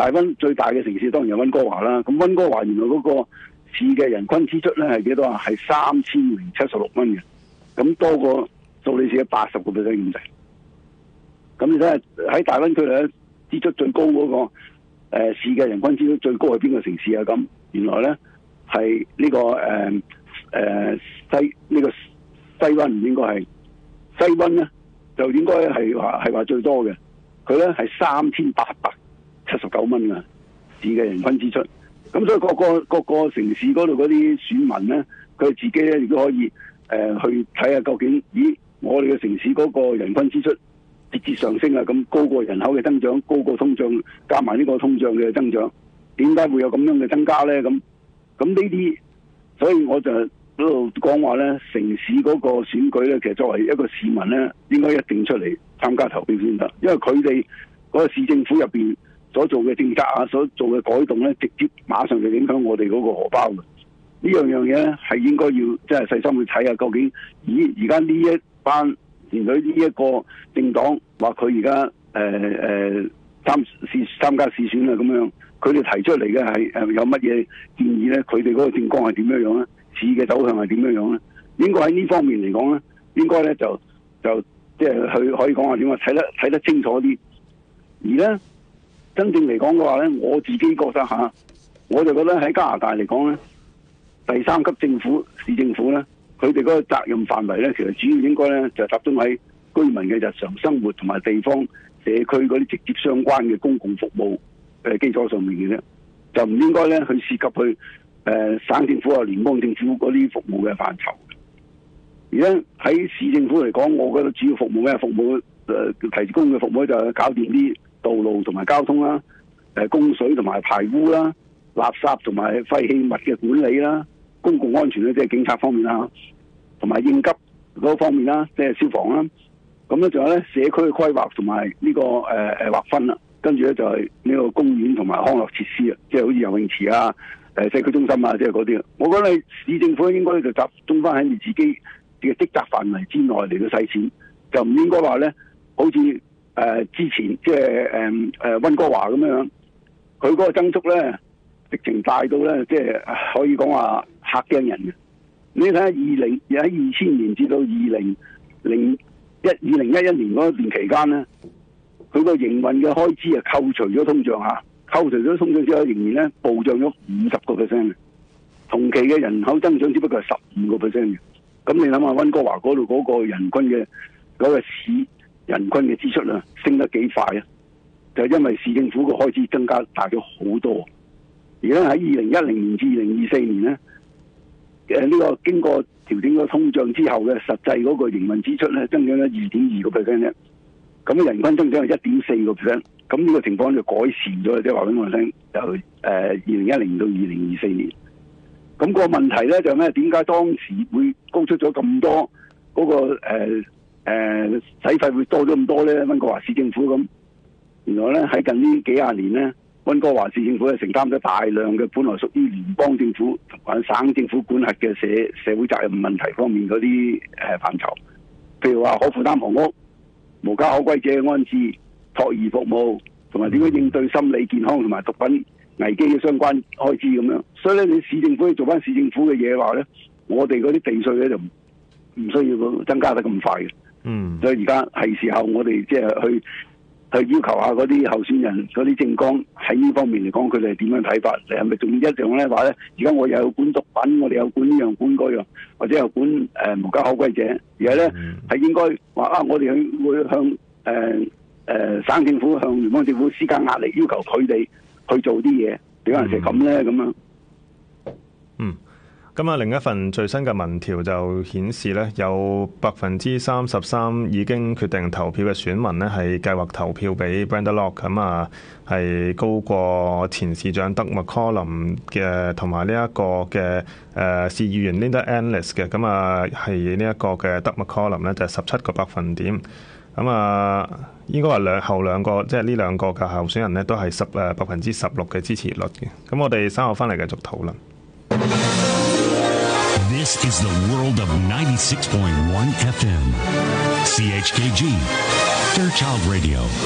最大嘅城市當然係溫哥華啦。咁溫哥華原來嗰個市嘅人均支出咧係幾多啊？係3076蚊嘅，咁多過蘇黎世嘅80%咁滯。咁你睇下喺大灣區咧支出最高嗰個市嘅人均支出最高係邊個城市啊？咁原來咧係呢個西溫，唔應該係西溫咧，就應該係話最多嘅。佢咧係3879蚊嘅市嘅人均支出。咁所以各個城市嗰度嗰啲選民咧，佢自己咧亦都可以去睇下究竟，咦，我哋嘅城市嗰個人均支出節節上升啊，咁高過人口嘅增長，高過通脹，加埋呢個通脹嘅增長，點解會有咁樣嘅增加咧？咁呢啲，所以我就喺度講話咧，城市嗰個選舉咧，其實作為一個市民咧，應該一定出嚟參加投票先得，因為佢哋嗰個市政府入邊所做嘅政策啊，所做嘅改動咧，直接馬上就影響我哋嗰個荷包嘅。呢樣嘢咧係應該要即係細心去睇下，究竟咦而家呢一班團隊呢一個政黨話佢而家參加市選啊咁樣，佢哋提出嚟嘅係有乜嘢建議咧？佢哋嗰個政綱係點樣樣咧？市嘅走向係點樣樣咧？應該喺呢方面嚟講咧，應該咧就即係佢可以講話點啊？睇得清楚啲。而咧真正嚟講嘅話咧，我自己覺得我就覺得喺加拿大嚟講咧，第三級政府市政府咧，佢哋嗰個責任範圍咧，其實主要應該咧就集中喺居民嘅日常生活同埋地方社區嗰啲直接相關嘅公共服務基礎上面嘅啫，就唔應該咧去涉及去省政府啊、聯邦政府嗰啲服務嘅範疇。而家喺市政府嚟講，我覺得主要服務咩服務？提供嘅服務就係搞掂啲道路同埋交通啦，供水同埋排污啦，垃圾同埋廢棄物嘅管理啦，公共安全咧即係警察方面啦，同埋應急嗰方面啦，即係消防啦。咁咧仲有咧社區嘅規劃同埋呢個劃分啦，跟住咧就係呢個公園同埋康樂設施啊，即係好似游泳池啊、社區中心啊，即係嗰啲。我覺得市政府應該就集中翻喺你自己嘅職責範圍之內嚟到使錢，就唔應該話咧好似之前即係溫哥華咁樣，佢嗰個增速咧直情大到咧，即係可以講話嚇驚人嘅。你睇下2000年至到2011年嗰段期間咧，佢個營運嘅開支啊，扣除咗通脹扣除咗通脹之後，仍然咧暴漲咗50%嘅。同期嘅人口增長只不過係15%嘅。咁你諗下溫哥華嗰度嗰個人均嘅嗰個市人均嘅支出啊，升得幾快啊？就係因為市政府個開支增加大咗好多。而家喺2010年至2024年咧，呢個經過調整咗通脹之後嘅實際嗰個營運支出咧，增長咗2.2%啫。咁人均增長係1.4%。咁呢個情況就改善咗，即係話俾我聽，就2010年到2024年。咁個問題咧就咩？點解當時會高出咗咁多嗰個使費會多咗咁多咧？溫哥華市政府咁，原來咧喺近呢幾廿年咧，溫哥華市政府係承擔咗大量嘅本來屬於聯邦政府同埋省政府管轄嘅社會責任問題方面嗰啲範疇，譬如話可負擔房屋、無家可歸者嘅安置、託兒服務，同埋點樣應對心理健康同埋毒品危機嘅相關開支咁樣。所以咧，你市政府要做翻市政府嘅嘢話咧，我哋嗰啲地稅咧就唔需要增加得咁快嘅。所以而家係時候我哋即係去要求下嗰啲候選人嗰啲政綱喺呢方面嚟講，佢哋係點樣睇法？你係咪仲一樣咧？話咧，而家我又有管毒品，我哋有管呢樣管嗰樣，或者有管無家可歸者，而係咧係應該話我哋會向省政府、向聯邦政府施加壓力，要求佢哋去做啲嘢，點解係咁咧？咁樣。 咁啊，另一份最新嘅民調就顯示咧，有33%已經決定投票嘅選民咧，係計劃投票俾 Brenda Locke， 咁啊係高過前市長 Doug McCallum 嘅，同埋呢一個嘅市議員 Linda Ennis 嘅，咁啊係呢一個嘅 Doug McCallum 咧就係17個百分點，咁啊應該話後兩個即係呢兩個嘅候選人咧都係16%嘅支持率嘅，咁我哋稍後翻嚟繼續討論。 This is the world of 96.1 FM. CHKG, Fairchild Radio.